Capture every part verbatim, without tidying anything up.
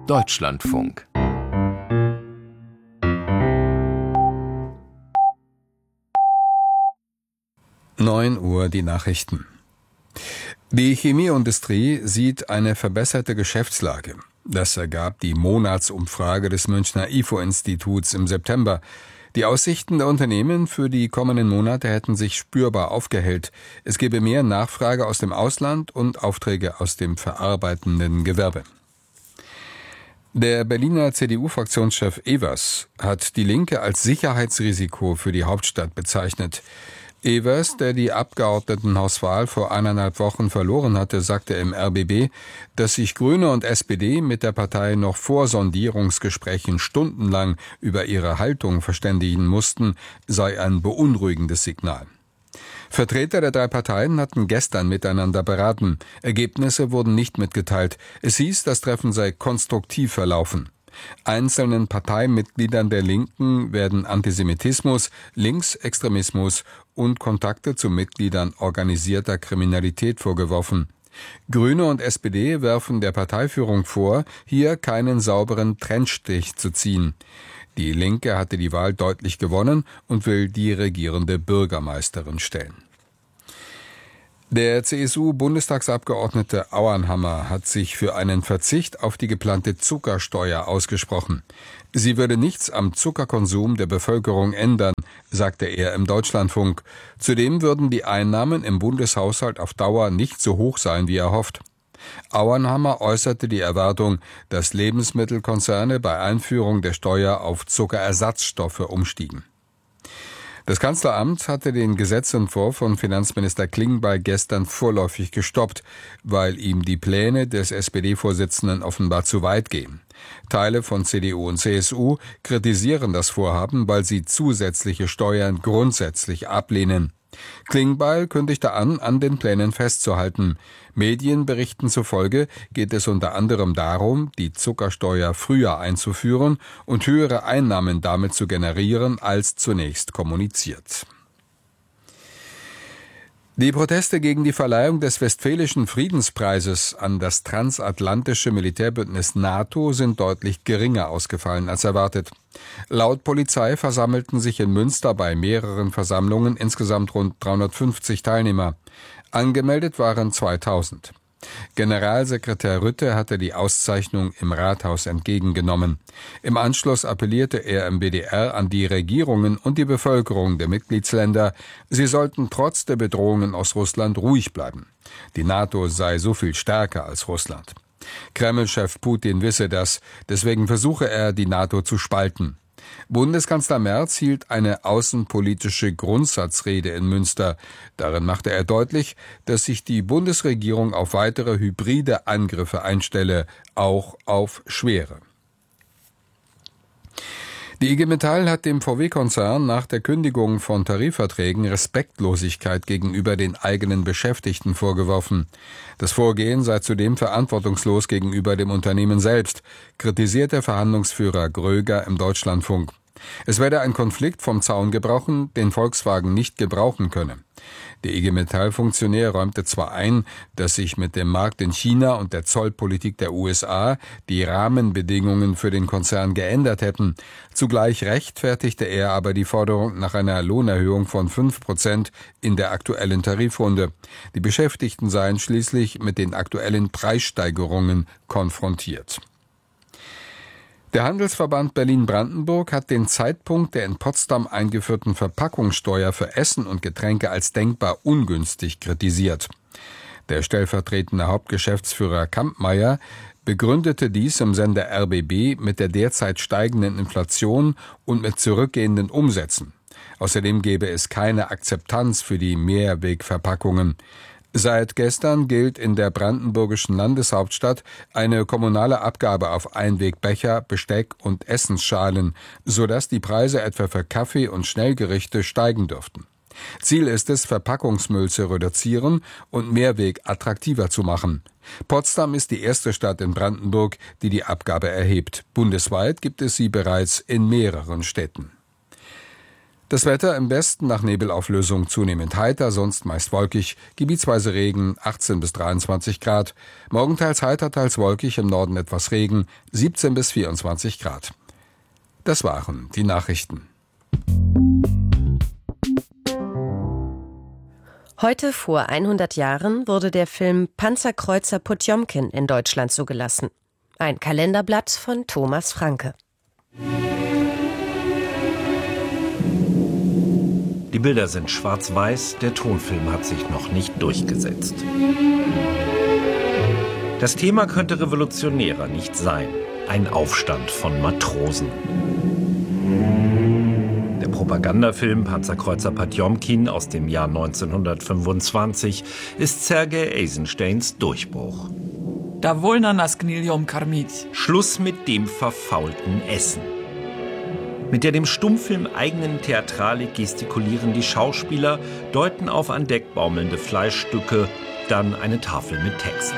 Deutschlandfunk. neun Uhr die Nachrichten. Die Chemieindustrie sieht eine verbesserte Geschäftslage. Das ergab die Monatsumfrage des Münchner I F O-Instituts im September. Die Aussichten der Unternehmen für die kommenden Monate hätten sich spürbar aufgehellt. Es gebe mehr Nachfrage aus dem Ausland und Aufträge aus dem verarbeitenden Gewerbe. Der Berliner C D U-Fraktionschef Evers hat die Linke als Sicherheitsrisiko für die Hauptstadt bezeichnet. Evers, der die Abgeordnetenhauswahl vor eineinhalb Wochen verloren hatte, sagte im R B B, dass sich Grüne und S P D mit der Partei noch vor Sondierungsgesprächen stundenlang über ihre Haltung verständigen mussten, sei ein beunruhigendes Signal. Vertreter der drei Parteien hatten gestern miteinander beraten. Ergebnisse wurden nicht mitgeteilt. Es hieß, das Treffen sei konstruktiv verlaufen. Einzelnen Parteimitgliedern der Linken werden Antisemitismus, Linksextremismus und Kontakte zu Mitgliedern organisierter Kriminalität vorgeworfen. Grüne und S P D werfen der Parteiführung vor, hier keinen sauberen Trennstrich zu ziehen. Die Linke hatte die Wahl deutlich gewonnen und will die regierende Bürgermeisterin stellen. Der C S U-Bundestagsabgeordnete Auernhammer hat sich für einen Verzicht auf die geplante Zuckersteuer ausgesprochen. Sie würde nichts am Zuckerkonsum der Bevölkerung ändern, sagte er im Deutschlandfunk. Zudem würden die Einnahmen im Bundeshaushalt auf Dauer nicht so hoch sein, wie er hofft. Auernhammer äußerte die Erwartung, dass Lebensmittelkonzerne bei Einführung der Steuer auf Zuckerersatzstoffe umstiegen. Das Kanzleramt hatte den Gesetzentwurf von Finanzminister Klingbeil gestern vorläufig gestoppt, weil ihm die Pläne des S P D-Vorsitzenden offenbar zu weit gehen. Teile von C D U und C S U kritisieren das Vorhaben, weil sie zusätzliche Steuern grundsätzlich ablehnen. Klingbeil kündigte an, an den Plänen festzuhalten. Medienberichten zufolge geht es unter anderem darum, die Zuckersteuer früher einzuführen und höhere Einnahmen damit zu generieren, als zunächst kommuniziert. Die Proteste gegen die Verleihung des Westfälischen Friedenspreises an das transatlantische Militärbündnis NATO sind deutlich geringer ausgefallen als erwartet. Laut Polizei versammelten sich in Münster bei mehreren Versammlungen insgesamt rund dreihundertfünfzig Teilnehmer. Angemeldet waren zweitausend. Generalsekretär Rütte hatte die Auszeichnung im Rathaus entgegengenommen. Im Anschluss appellierte er im B D R an die Regierungen und die Bevölkerung der Mitgliedsländer, sie sollten trotz der Bedrohungen aus Russland ruhig bleiben. Die NATO sei so viel stärker als Russland. Kreml-Chef Putin wisse das, deswegen versuche er, die NATO zu spalten. Bundeskanzler Merz hielt eine außenpolitische Grundsatzrede in Münster. Darin machte er deutlich, dass sich die Bundesregierung auf weitere hybride Angriffe einstelle, auch auf schwere. Die I G Metall hat dem V W-Konzern nach der Kündigung von Tarifverträgen Respektlosigkeit gegenüber den eigenen Beschäftigten vorgeworfen. Das Vorgehen sei zudem verantwortungslos gegenüber dem Unternehmen selbst, kritisiert der Verhandlungsführer Gröger im Deutschlandfunk. Es werde ein Konflikt vom Zaun gebrochen, den Volkswagen nicht gebrauchen könne. Der I G Metall-Funktionär räumte zwar ein, dass sich mit dem Markt in China und der Zollpolitik der U S A die Rahmenbedingungen für den Konzern geändert hätten. Zugleich rechtfertigte er aber die Forderung nach einer Lohnerhöhung von fünf Prozent in der aktuellen Tarifrunde. Die Beschäftigten seien schließlich mit den aktuellen Preissteigerungen konfrontiert. Der Handelsverband Berlin-Brandenburg hat den Zeitpunkt der in Potsdam eingeführten Verpackungssteuer für Essen und Getränke als denkbar ungünstig kritisiert. Der stellvertretende Hauptgeschäftsführer Kampmeier begründete dies im Sender R B B mit der derzeit steigenden Inflation und mit zurückgehenden Umsätzen. Außerdem gebe es keine Akzeptanz für die Mehrwegverpackungen. Seit gestern gilt in der brandenburgischen Landeshauptstadt eine kommunale Abgabe auf Einwegbecher, Besteck und Essensschalen, sodass die Preise etwa für Kaffee und Schnellgerichte steigen dürften. Ziel ist es, Verpackungsmüll zu reduzieren und Mehrweg attraktiver zu machen. Potsdam ist die erste Stadt in Brandenburg, die die Abgabe erhebt. Bundesweit gibt es sie bereits in mehreren Städten. Das Wetter im Westen nach Nebelauflösung zunehmend heiter, sonst meist wolkig, gebietsweise Regen, achtzehn bis dreiundzwanzig Grad. Morgen teils heiter, teils wolkig, im Norden etwas Regen, siebzehn bis vierundzwanzig Grad. Das waren die Nachrichten. Heute vor hundert Jahren wurde der Film Panzerkreuzer Potjomkin in Deutschland zugelassen. Ein Kalenderblatt von Thomas Franke. Die Bilder sind schwarz-weiß, der Tonfilm hat sich noch nicht durchgesetzt. Das Thema könnte revolutionärer nicht sein. Ein Aufstand von Matrosen. Der Propagandafilm Panzerkreuzer Potjomkin aus dem Jahr neunzehnhundertfünfundzwanzig ist Sergej Eisensteins Durchbruch. Schluss mit dem verfaulten Essen. Mit der dem Stummfilm eigenen Theatralik gestikulieren die Schauspieler, deuten auf an Deck baumelnde Fleischstücke, dann eine Tafel mit Text.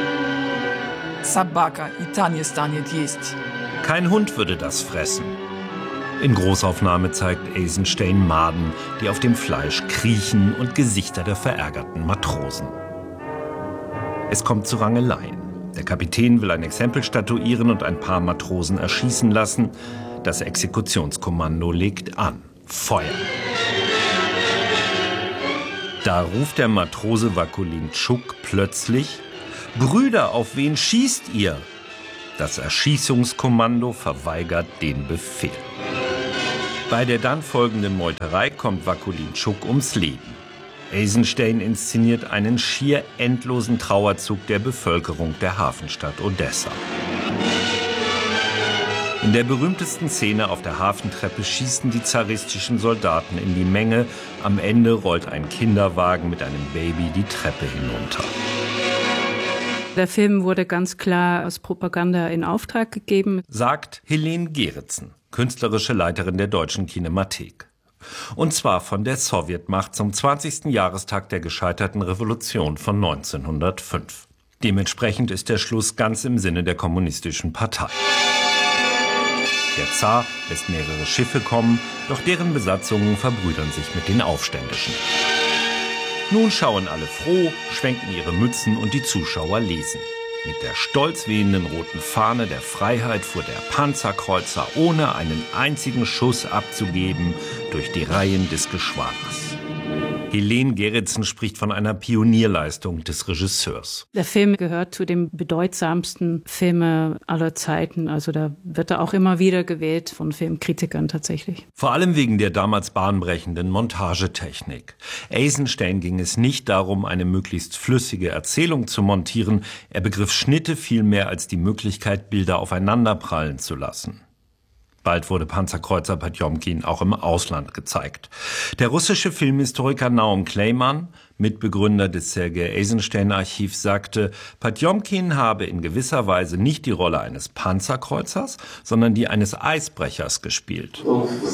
Kein Hund würde das fressen. In Großaufnahme zeigt Eisenstein Maden, die auf dem Fleisch kriechen, und Gesichter der verärgerten Matrosen. Es kommt zu Rangeleien. Der Kapitän will ein Exempel statuieren und ein paar Matrosen erschießen lassen. Das Exekutionskommando legt an. Feuer! Da ruft der Matrose Wakulin Tschuk plötzlich: Brüder, auf wen schießt ihr? Das Erschießungskommando verweigert den Befehl. Bei der dann folgenden Meuterei kommt Wakulin Tschuk ums Leben. Eisenstein inszeniert einen schier endlosen Trauerzug der Bevölkerung der Hafenstadt Odessa. In der berühmtesten Szene auf der Hafentreppe schießen die zaristischen Soldaten in die Menge. Am Ende rollt ein Kinderwagen mit einem Baby die Treppe hinunter. Der Film wurde ganz klar als Propaganda in Auftrag gegeben, sagt Helene Geritzen, künstlerische Leiterin der Deutschen Kinemathek. Und zwar von der Sowjetmacht zum zwanzigsten Jahrestag der gescheiterten Revolution von neunzehnhundertfünf. Dementsprechend ist der Schluss ganz im Sinne der kommunistischen Partei. Der Zar lässt mehrere Schiffe kommen, doch deren Besatzungen verbrüdern sich mit den Aufständischen. Nun schauen alle froh, schwenken ihre Mützen und die Zuschauer lesen. Mit der stolz wehenden roten Fahne der Freiheit fuhr der Panzerkreuzer, ohne einen einzigen Schuss abzugeben, durch die Reihen des Geschwaders. Helene Geritzen spricht von einer Pionierleistung des Regisseurs. Der Film gehört zu den bedeutsamsten Filmen aller Zeiten. Also da wird er auch immer wieder gewählt von Filmkritikern tatsächlich. Vor allem wegen der damals bahnbrechenden Montagetechnik. Eisenstein ging es nicht darum, eine möglichst flüssige Erzählung zu montieren. Er begriff Schnitte vielmehr als die Möglichkeit, Bilder aufeinanderprallen zu lassen. Bald wurde Panzerkreuzer Potjomkin auch im Ausland gezeigt. Der russische Filmhistoriker Naum Kleiman, Mitbegründer des Sergej Eisenstein-Archivs, sagte, Potjomkin habe in gewisser Weise nicht die Rolle eines Panzerkreuzers, sondern die eines Eisbrechers gespielt.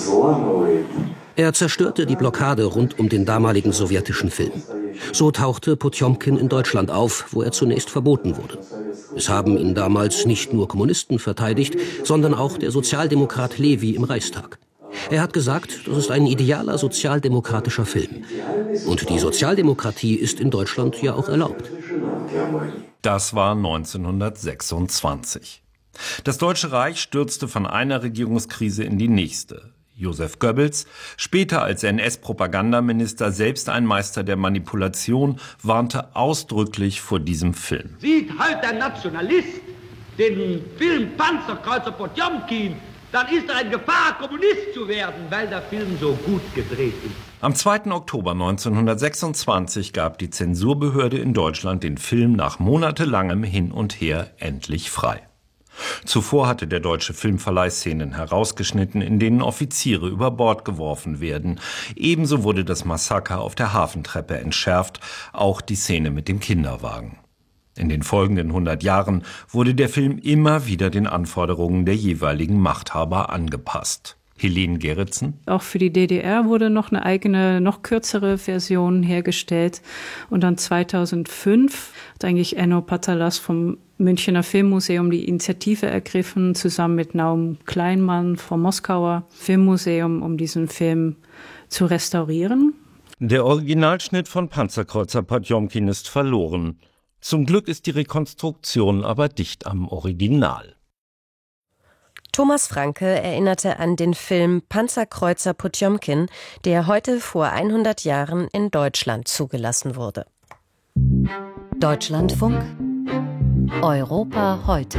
Er zerstörte die Blockade rund um den damaligen sowjetischen Film. So tauchte Potjomkin in Deutschland auf, wo er zunächst verboten wurde. Es haben ihn damals nicht nur Kommunisten verteidigt, sondern auch der Sozialdemokrat Levi im Reichstag. Er hat gesagt, das ist ein idealer sozialdemokratischer Film. Und die Sozialdemokratie ist in Deutschland ja auch erlaubt. Das war neunzehnhundertsechsundzwanzig. Das Deutsche Reich stürzte von einer Regierungskrise in die nächste. Josef Goebbels, später als N S-Propagandaminister selbst ein Meister der Manipulation, warnte ausdrücklich vor diesem Film. Sieht halt der Nationalist den Film Panzerkreuzer Potjomkin, dann ist er in Gefahr, Kommunist zu werden, weil der Film so gut gedreht ist. Am zweiten Oktober neunzehnhundertsechsundzwanzig gab die Zensurbehörde in Deutschland den Film nach monatelangem Hin und Her endlich frei. Zuvor hatte der deutsche Filmverleih Szenen herausgeschnitten, in denen Offiziere über Bord geworfen werden. Ebenso wurde das Massaker auf der Hafentreppe entschärft, auch die Szene mit dem Kinderwagen. In den folgenden hundert Jahren wurde der Film immer wieder den Anforderungen der jeweiligen Machthaber angepasst. Helene Gerritsen. Auch für die D D R wurde noch eine eigene, noch kürzere Version hergestellt. Und dann zweitausendfünf hat eigentlich Enno Patalas vom Münchner Filmmuseum die Initiative ergriffen, zusammen mit Naum Kleinmann vom Moskauer Filmmuseum, um diesen Film zu restaurieren. Der Originalschnitt von Panzerkreuzer Potjomkin ist verloren. Zum Glück ist die Rekonstruktion aber dicht am Original. Thomas Franke erinnerte an den Film Panzerkreuzer Potjomkin, der heute vor hundert Jahren in Deutschland zugelassen wurde. Deutschlandfunk Europa heute.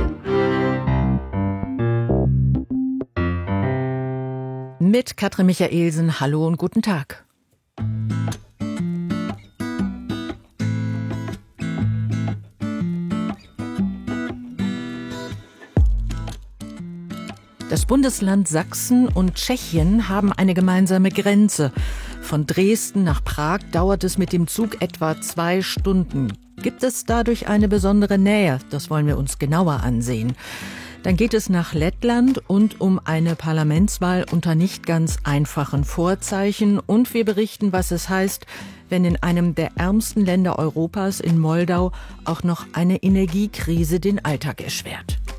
Mit Katrin Michaelsen, hallo und guten Tag. Das Bundesland Sachsen und Tschechien haben eine gemeinsame Grenze. Von Dresden nach Prag dauert es mit dem Zug etwa zwei Stunden. Gibt es dadurch eine besondere Nähe? Das wollen wir uns genauer ansehen. Dann geht es nach Lettland und um eine Parlamentswahl unter nicht ganz einfachen Vorzeichen. Und wir berichten, was es heißt, wenn in einem der ärmsten Länder Europas, in Moldau, auch noch eine Energiekrise den Alltag erschwert.